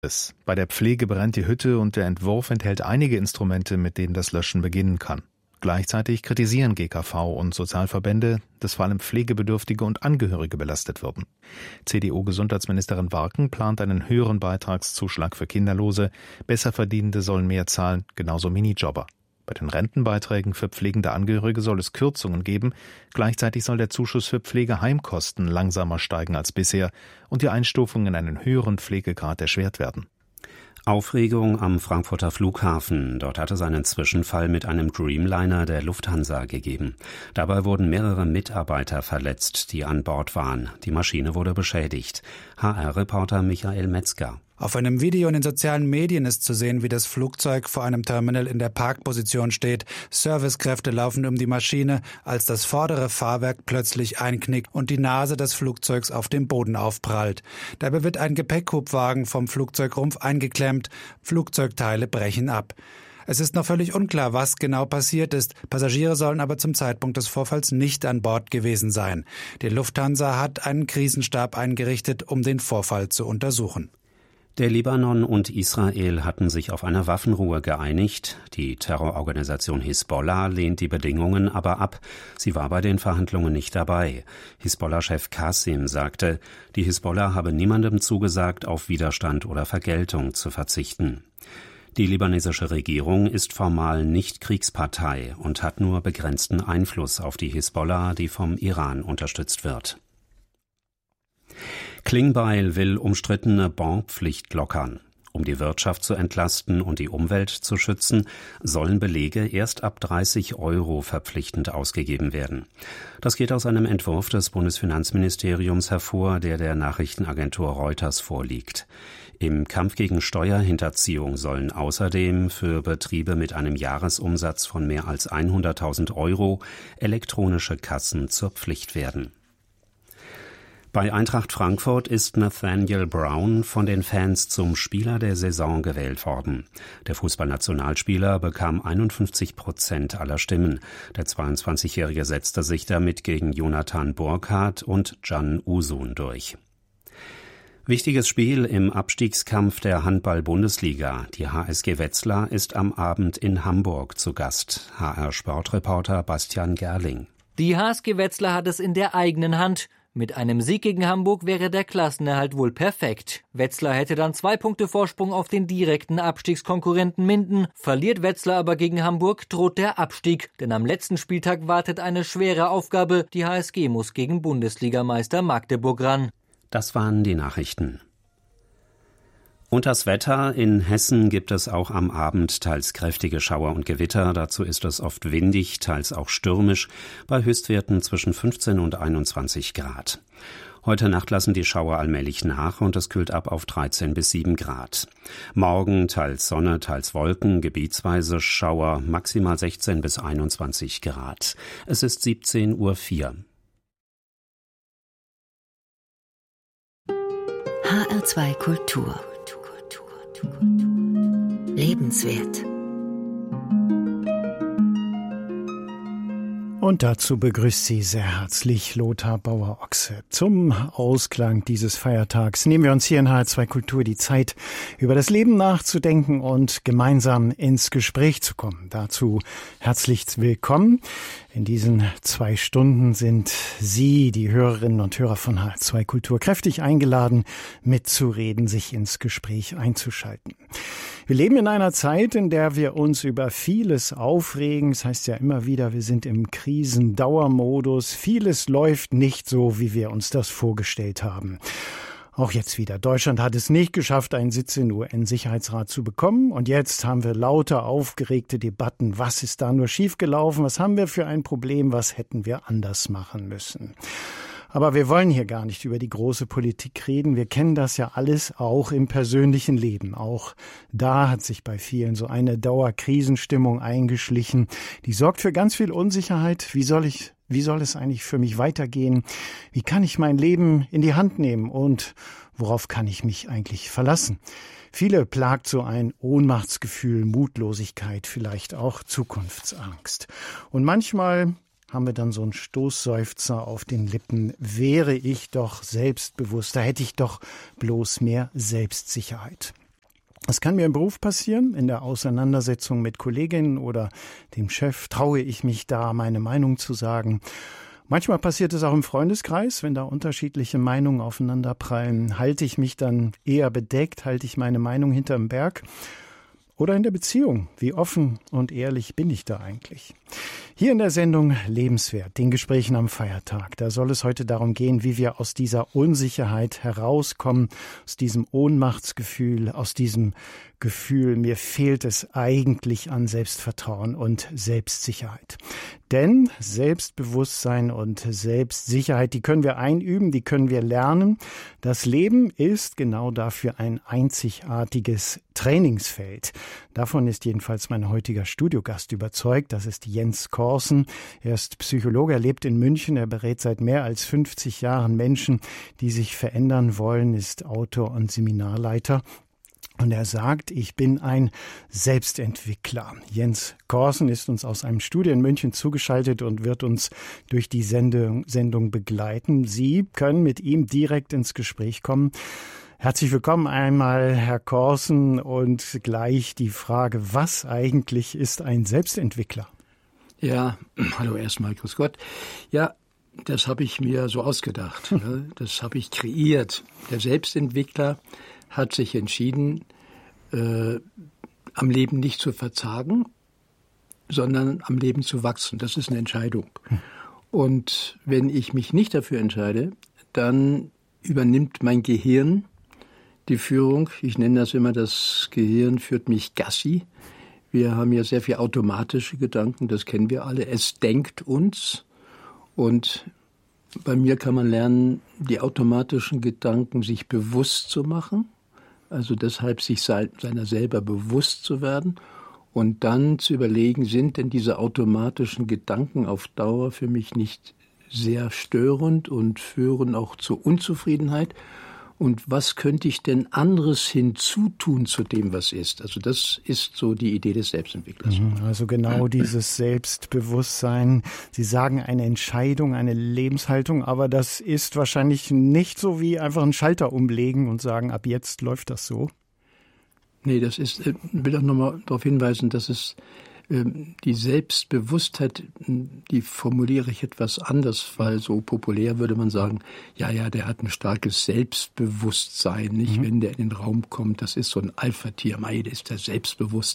Bei der Pflege brennt die Hütte und der Entwurf enthält einige Instrumente, mit denen das Löschen beginnen kann. Gleichzeitig kritisieren GKV und Sozialverbände, dass vor allem Pflegebedürftige und Angehörige belastet würden. CDU-Gesundheitsministerin Warken plant einen höheren Beitragszuschlag für Kinderlose. Besserverdienende sollen mehr zahlen, genauso Minijobber. Bei den Rentenbeiträgen für pflegende Angehörige soll es Kürzungen geben. Gleichzeitig soll der Zuschuss für Pflegeheimkosten langsamer steigen als bisher und die Einstufung in einen höheren Pflegegrad erschwert werden. Aufregung am Frankfurter Flughafen. Dort hat es einen Zwischenfall mit einem Dreamliner der Lufthansa gegeben. Dabei wurden mehrere Mitarbeiter verletzt, die an Bord waren. Die Maschine wurde beschädigt. HR-Reporter Michael Metzger. Auf einem Video in den sozialen Medien ist zu sehen, wie das Flugzeug vor einem Terminal in der Parkposition steht. Servicekräfte laufen um die Maschine, als das vordere Fahrwerk plötzlich einknickt und die Nase des Flugzeugs auf dem Boden aufprallt. Dabei wird ein Gepäckhubwagen vom Flugzeugrumpf eingeklemmt. Flugzeugteile brechen ab. Es ist noch völlig unklar, was genau passiert ist. Passagiere sollen aber zum Zeitpunkt des Vorfalls nicht an Bord gewesen sein. Die Lufthansa hat einen Krisenstab eingerichtet, um den Vorfall zu untersuchen. Der Libanon und Israel hatten sich auf eine Waffenruhe geeinigt. Die Terrororganisation Hisbollah lehnt die Bedingungen aber ab. Sie war bei den Verhandlungen nicht dabei. Hisbollah-Chef Qasim sagte, die Hisbollah habe niemandem zugesagt, auf Widerstand oder Vergeltung zu verzichten. Die libanesische Regierung ist formal nicht Kriegspartei und hat nur begrenzten Einfluss auf die Hisbollah, die vom Iran unterstützt wird. Klingbeil will umstrittene Bonpflicht lockern. Um die Wirtschaft zu entlasten und die Umwelt zu schützen, sollen Belege erst ab 30 € verpflichtend ausgegeben werden. Das geht aus einem Entwurf des Bundesfinanzministeriums hervor, der Nachrichtenagentur Reuters vorliegt. Im Kampf gegen Steuerhinterziehung sollen außerdem für Betriebe mit einem Jahresumsatz von mehr als 100.000 € elektronische Kassen zur Pflicht werden. Bei Eintracht Frankfurt ist Nathaniel Brown von den Fans zum Spieler der Saison gewählt worden. Der Fußballnationalspieler bekam 51% aller Stimmen. Der 22-Jährige setzte sich damit gegen Jonathan Burkhardt und Can Usun durch. Wichtiges Spiel im Abstiegskampf der Handball-Bundesliga. Die HSG Wetzlar ist am Abend in Hamburg zu Gast. HR-Sportreporter Bastian Gerling. Die HSG Wetzlar hat es in der eigenen Hand. Mit einem Sieg gegen Hamburg wäre der Klassenerhalt wohl perfekt. Wetzlar hätte dann 2 Punkte Vorsprung auf den direkten Abstiegskonkurrenten Minden. Verliert Wetzlar aber gegen Hamburg, droht der Abstieg. Denn am letzten Spieltag wartet eine schwere Aufgabe. Die HSG muss gegen Bundesligameister Magdeburg ran. Das waren die Nachrichten. Und das Wetter: in Hessen gibt es auch am Abend teils kräftige Schauer und Gewitter. Dazu ist es oft windig, teils auch stürmisch, bei Höchstwerten zwischen 15 und 21 Grad. Heute Nacht lassen die Schauer allmählich nach und es kühlt ab auf 13 bis 7 Grad. Morgen teils Sonne, teils Wolken, gebietsweise Schauer, maximal 16 bis 21 Grad. Es ist 17:04 Uhr. HR2 Kultur. Lebenswert. Und dazu begrüßt Sie sehr herzlich Lothar Bauer-Ochse. Zum Ausklang dieses Feiertags nehmen wir uns hier in HR2 Kultur die Zeit, über das Leben nachzudenken und gemeinsam ins Gespräch zu kommen. Dazu herzlich willkommen. In diesen 2 Stunden sind Sie, die Hörerinnen und Hörer von HR2 Kultur, kräftig eingeladen, mitzureden, sich ins Gespräch einzuschalten. Wir leben in einer Zeit, in der wir uns über vieles aufregen. Es heißt ja immer wieder, wir sind im Krisendauermodus. Vieles läuft nicht so, wie wir uns das vorgestellt haben. Auch jetzt wieder. Deutschland hat es nicht geschafft, einen Sitz im UN-Sicherheitsrat zu bekommen. Und jetzt haben wir lauter aufgeregte Debatten. Was ist da nur schiefgelaufen? Was haben wir für ein Problem? Was hätten wir anders machen müssen? Aber wir wollen hier gar nicht über die große Politik reden. Wir kennen das ja alles auch im persönlichen Leben. Auch da hat sich bei vielen so eine Dauerkrisenstimmung eingeschlichen. Die sorgt für ganz viel Unsicherheit. Wie soll es eigentlich für mich weitergehen? Wie kann ich mein Leben in die Hand nehmen? Und worauf kann ich mich eigentlich verlassen? Viele plagt so ein Ohnmachtsgefühl, Mutlosigkeit, vielleicht auch Zukunftsangst. Und manchmal haben wir dann so einen Stoßseufzer auf den Lippen. Wäre ich doch selbstbewusster, hätte ich doch bloß mehr Selbstsicherheit. Es kann mir im Beruf passieren, in der Auseinandersetzung mit Kolleginnen oder dem Chef traue ich mich da, meine Meinung zu sagen. Manchmal passiert es auch im Freundeskreis, wenn da unterschiedliche Meinungen aufeinanderprallen. Halte ich mich dann eher bedeckt, halte ich meine Meinung hinterm Berg? Oder in der Beziehung, wie offen und ehrlich bin ich da eigentlich? Hier in der Sendung Lebenswert, den Gesprächen am Feiertag. Da soll es heute darum gehen, wie wir aus dieser Unsicherheit herauskommen, aus diesem Ohnmachtsgefühl, aus diesem Gefühl, mir fehlt es eigentlich an Selbstvertrauen und Selbstsicherheit. Denn Selbstbewusstsein und Selbstsicherheit, die können wir einüben, die können wir lernen. Das Leben ist genau dafür ein einzigartiges Trainingsfeld. Davon ist jedenfalls mein heutiger Studiogast überzeugt. Das ist Jens Korsen. Er ist Psychologe, er lebt in München, er berät seit mehr als 50 Jahren Menschen, die sich verändern wollen, ist Autor und Seminarleiter. Und er sagt, ich bin ein Selbstentwickler. Jens Korsen ist uns aus einem Studio in München zugeschaltet und wird uns durch die Sendung begleiten. Sie können mit ihm direkt ins Gespräch kommen. Herzlich willkommen einmal, Herr Korsen, und gleich die Frage, was eigentlich ist ein Selbstentwickler? Ja, hallo erstmal, grüß Gott. Ja, das habe ich mir so ausgedacht. Das habe ich kreiert. Der Selbstentwickler hat sich entschieden, am Leben nicht zu verzagen, sondern am Leben zu wachsen. Das ist eine Entscheidung. Und wenn ich mich nicht dafür entscheide, dann übernimmt mein Gehirn die Führung. Ich nenne das immer, das Gehirn führt mich Gassi. Wir haben ja sehr viel automatische Gedanken, das kennen wir alle. Es denkt uns. Und bei mir kann man lernen, die automatischen Gedanken sich bewusst zu machen. Also deshalb sich seiner selber bewusst zu werden und dann zu überlegen, sind denn diese automatischen Gedanken auf Dauer für mich nicht sehr störend und führen auch zur Unzufriedenheit? Und was könnte ich denn anderes hinzutun zu dem, was ist? Also das ist so die Idee des Selbstentwicklers. Also genau dieses Selbstbewusstsein. Sie sagen eine Entscheidung, eine Lebenshaltung, aber das ist wahrscheinlich nicht so wie einfach einen Schalter umlegen und sagen, ab jetzt läuft das so. Nee, das ist, ich will auch nochmal darauf hinweisen, dass es die Selbstbewusstheit, die formuliere ich etwas anders, weil so populär würde man sagen, ja, der hat ein starkes Selbstbewusstsein, nicht? Wenn der in den Raum kommt, das ist so ein Alpha-Tier, der ist der selbstbewusst.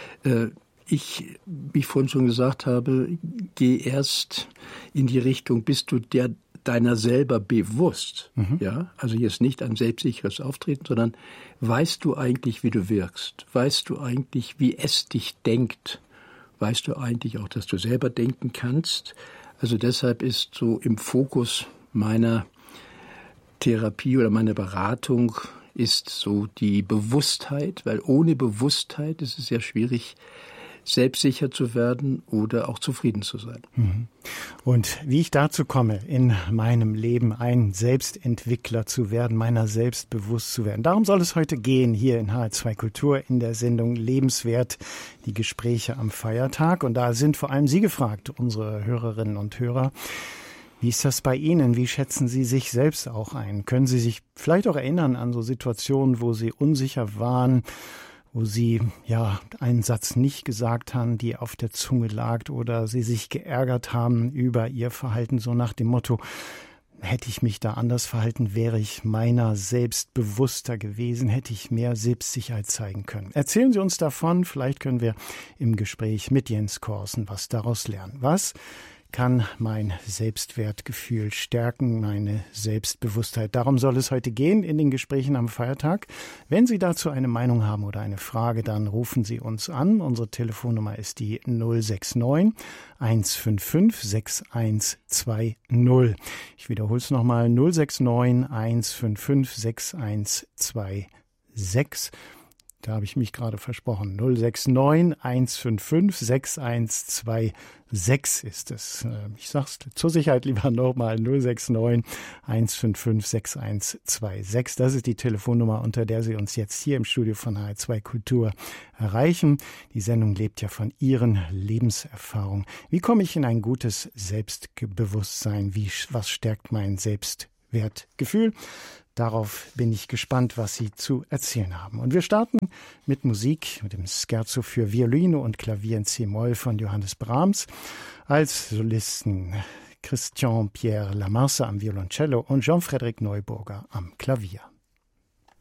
Ich, wie ich vorhin schon gesagt habe, gehe erst in die Richtung, bist du deiner selber bewusst, ja? Also hier ist nicht ein selbstsicheres Auftreten, sondern weißt du eigentlich, wie du wirkst? Weißt du eigentlich, wie es dich denkt? Weißt du eigentlich auch, dass du selber denken kannst? Also deshalb ist so im Fokus meiner Therapie oder meiner Beratung ist so die Bewusstheit, weil ohne Bewusstheit ist es sehr schwierig, selbstsicher zu werden oder auch zufrieden zu sein. Und wie ich dazu komme, in meinem Leben ein Selbstentwickler zu werden, meiner selbst bewusst zu werden. Darum soll es heute gehen, hier in HR2 Kultur in der Sendung Lebenswert, die Gespräche am Feiertag. Und da sind vor allem Sie gefragt, unsere Hörerinnen und Hörer. Wie ist das bei Ihnen? Wie schätzen Sie sich selbst auch ein? Können Sie sich vielleicht auch erinnern an so Situationen, wo Sie unsicher waren, wo Sie einen Satz nicht gesagt haben, die auf der Zunge lag, oder Sie sich geärgert haben über Ihr Verhalten, so nach dem Motto, hätte ich mich da anders verhalten, wäre ich meiner selbst bewusster gewesen, hätte ich mehr Selbstsicherheit zeigen können. Erzählen Sie uns davon, vielleicht können wir im Gespräch mit Jens Korsen was daraus lernen. Was kann mein Selbstwertgefühl stärken, meine Selbstbewusstheit? Darum soll es heute gehen in den Gesprächen am Feiertag. Wenn Sie dazu eine Meinung haben oder eine Frage, dann rufen Sie uns an. Unsere Telefonnummer ist die 069 155 6120. Ich wiederhole es nochmal, 069 155 6126. Da habe ich mich gerade versprochen. 069 155 6126 ist es. Ich sag's zur Sicherheit lieber nochmal. 069 155 6126. Das ist die Telefonnummer, unter der Sie uns jetzt hier im Studio von HR2 Kultur erreichen. Die Sendung lebt ja von Ihren Lebenserfahrungen. Wie komme ich in ein gutes Selbstbewusstsein? Was stärkt mein Selbstwertgefühl? Selbstwertgefühl. Darauf bin ich gespannt, was Sie zu erzählen haben. Und wir starten mit Musik, mit dem Scherzo für Violine und Klavier in C-Moll von Johannes Brahms. Als Solisten Christian Pierre Lamarce am Violoncello und Jean-Frédéric Neuburger am Klavier.